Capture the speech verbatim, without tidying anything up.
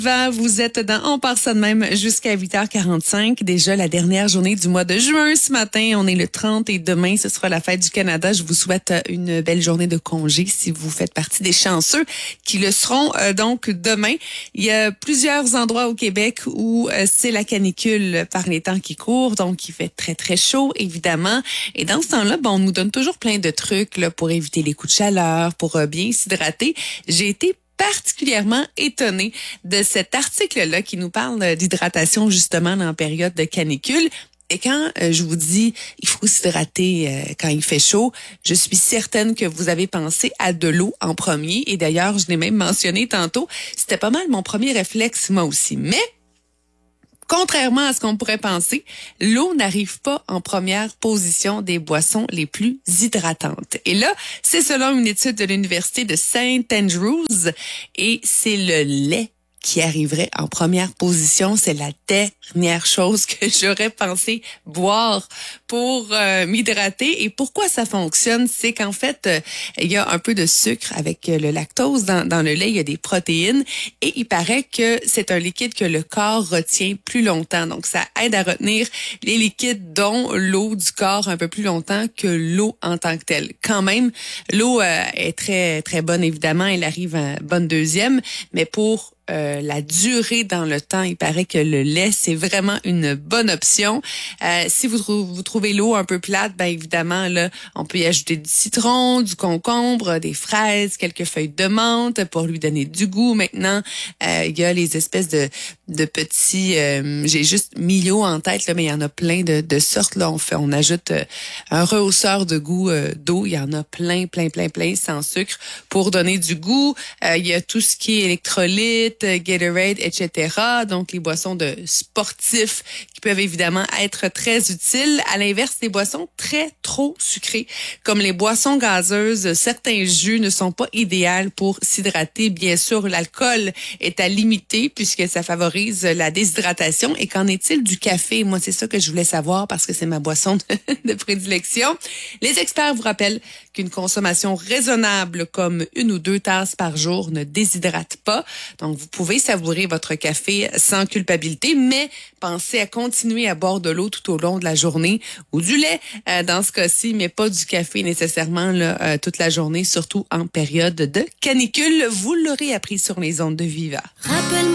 Vous êtes dans On part ça de même jusqu'à huit heures quarante-cinq. Déjà la dernière journée du mois de juin. Ce matin, on est le trente et demain, ce sera la fête du Canada. Je vous souhaite une belle journée de congé si vous faites partie des chanceux qui le seront euh, donc demain. Il y a plusieurs endroits au Québec où euh, c'est la canicule par les temps qui courent. Donc, il fait très, très chaud, évidemment. Et dans ce temps-là, bon, on nous donne toujours plein de trucs là, pour éviter les coups de chaleur, pour euh, bien s'hydrater. J'ai été particulièrement étonnée de cet article-là qui nous parle d'hydratation justement en période de canicule. Et quand euh, je vous dis il faut s'hydrater euh, quand il fait chaud, je suis certaine que vous avez pensé à de l'eau en premier. Et d'ailleurs, je l'ai même mentionné tantôt, c'était pas mal mon premier réflexe moi aussi. Mais contrairement à ce qu'on pourrait penser, l'eau n'arrive pas en première position des boissons les plus hydratantes. Et là, c'est selon une étude de l'Université de Saint Andrews, et c'est le lait qui arriverait en première position. C'est la dernière chose que j'aurais pensé boire pour euh, m'hydrater. Et pourquoi ça fonctionne? C'est qu'en fait, euh, il y a un peu de sucre avec euh, le lactose dans, dans le lait. Il y a des protéines et il paraît que c'est un liquide que le corps retient plus longtemps. Donc, ça aide à retenir les liquides, dont l'eau du corps, un peu plus longtemps que l'eau en tant que telle. Quand même, l'eau euh, est très, très bonne, évidemment. Elle arrive en bonne deuxième, mais pour Euh, la durée dans le temps, il paraît que le lait, c'est vraiment une bonne option. Euh, si vous, trou- vous trouvez l'eau un peu plate, ben évidemment, là, on peut y ajouter du citron, du concombre, des fraises, quelques feuilles de menthe pour lui donner du goût. Maintenant, euh, il y a les espèces de, de petits... Euh, j'ai juste Milo en tête, là, mais il y en a plein de, de sortes. Là, on fait, on ajoute euh, un rehausseur de goût euh, d'eau. Il y en a plein, plein, plein, plein, sans sucre pour donner du goût. Euh, il y a tout ce qui est électrolyte, Gatorade, et cetera. Donc, les boissons de sportifs qui peuvent évidemment être très utiles. À l'inverse, les boissons très trop sucrées, comme les boissons gazeuses, certains jus ne sont pas idéales pour s'hydrater. Bien sûr, l'alcool est à limiter puisque ça favorise la déshydratation. Et qu'en est-il du café? Moi, c'est ça que je voulais savoir parce que c'est ma boisson de, de prédilection. Les experts vous rappellent qu'une consommation raisonnable comme une ou deux tasses par jour ne déshydrate pas. Donc, vous pouvez savourer votre café sans culpabilité, mais pensez à continuer à boire de l'eau tout au long de la journée ou du lait euh, dans ce cas-ci, mais pas du café nécessairement là, euh, toute la journée, surtout en période de canicule. Vous l'aurez appris sur les ondes de Viva. Rappelle